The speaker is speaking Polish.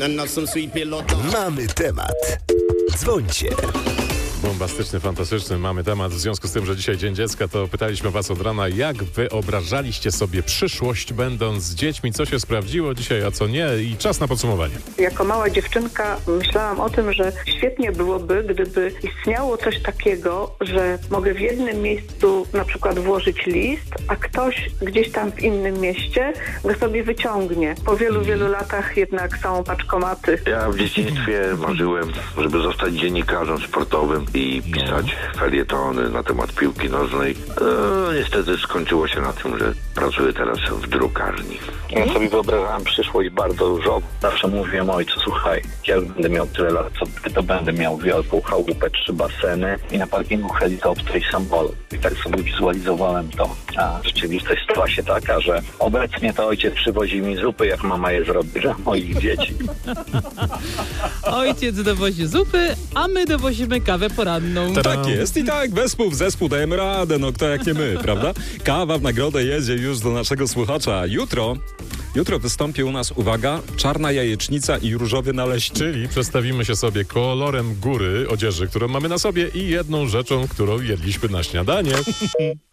Mamy temat. Dzwońcie. Bombastyczny, fantastyczny mamy temat. W związku z tym, że dzisiaj Dzień Dziecka, to pytaliśmy was od rana, jak wyobrażaliście sobie przyszłość, będąc z dziećmi, co się sprawdziło dzisiaj, a co nie, i czas na podsumowanie. Jako mała dziewczynka myślałam o tym, że świetnie byłoby, gdyby istniało coś takiego, że mogę w jednym miejscu na przykład włożyć list, a ktoś gdzieś tam w innym mieście go sobie wyciągnie. Po wielu latach jednak są paczkomaty. Ja w dzieciństwie marzyłem, żeby zostać dziennikarzem sportowym i pisać felietony na temat piłki nożnej. Niestety skończyło się na tym, że pracuję teraz w drukarni. Ja sobie wyobrażałem przyszłość bardzo dużo. Zawsze mówiłem ojcu, słuchaj, jak będę miał tyle lat, co ty, to będę miał wielką chałupę, 3 baseny i na parkingu helikopter i samolot. I tak sobie wizualizowałem to. A rzeczywistość stała się taka, że obecnie to ojciec przywozi mi zupy, jak mama je zrobi dla moich dzieci. Ojciec dowozi zupy, a my dowozimy kawę poranną. Tak jest i tak, wespół w zespół dajemy radę, no kto jak nie my, prawda? Kawa w nagrodę jedzie już do naszego słuchacza. Jutro wystąpi u nas, uwaga, czarna jajecznica i różowy naleśnik. Czyli przedstawimy się sobie kolorem góry odzieży, którą mamy na sobie, i jedną rzeczą, którą jedliśmy na śniadanie.